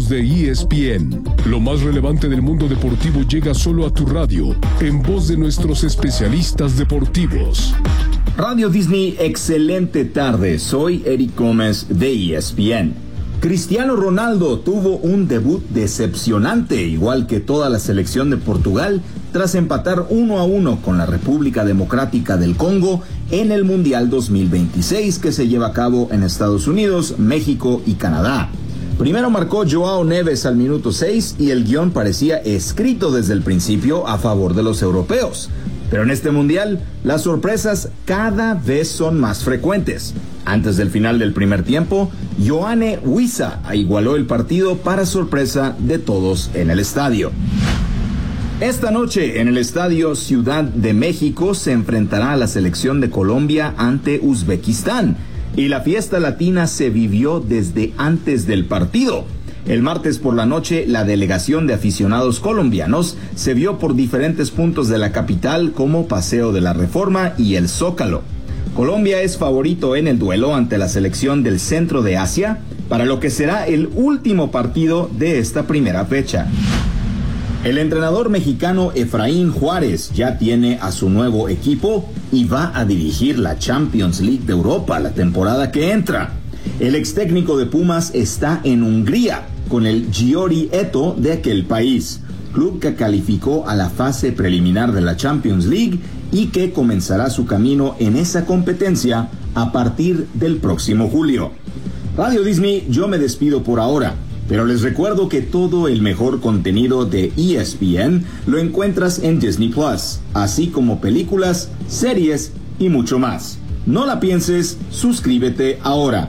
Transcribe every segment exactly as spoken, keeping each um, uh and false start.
de E S P N. Lo más relevante del mundo deportivo llega solo a tu radio, en voz de nuestros especialistas deportivos. Radio Disney, excelente tarde. Soy Eric Gómez de E S P N. Cristiano Ronaldo tuvo un debut decepcionante, igual que toda la selección de Portugal, tras empatar uno a uno con la República Democrática del Congo en el Mundial dos mil veintiséis que se lleva a cabo en Estados Unidos, México y Canadá. Primero marcó Joao Neves al minuto seis y el guión parecía escrito desde el principio a favor de los europeos. Pero en este mundial, las sorpresas cada vez son más frecuentes. Antes del final del primer tiempo, Yoane Wissa igualó el partido para sorpresa de todos en el estadio. Esta noche, en el estadio Ciudad de México, se enfrentará a la selección de Colombia ante Uzbekistán. Y la fiesta latina se vivió desde antes del partido. El martes por la noche, la delegación de aficionados colombianos se vio por diferentes puntos de la capital como Paseo de la Reforma y el Zócalo. Colombia es favorito en el duelo ante la selección del centro de Asia, para lo que será el último partido de esta primera fecha. El entrenador mexicano Efraín Juárez ya tiene a su nuevo equipo y va a dirigir la Champions League de Europa la temporada que entra. El ex técnico de Pumas está en Hungría con el Győri Eto de aquel país, club que calificó a la fase preliminar de la Champions League y que comenzará su camino en esa competencia a partir del próximo julio. Radio Disney, yo me despido por ahora, pero les recuerdo que todo el mejor contenido de E S P N lo encuentras en Disney Plus, así como películas, series y mucho más. No la pienses, suscríbete ahora.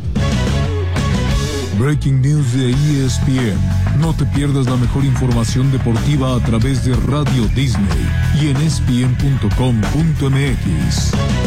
Breaking News de E S P N. No te pierdas la mejor información deportiva a través de Radio Disney y en E S P N punto com punto M X.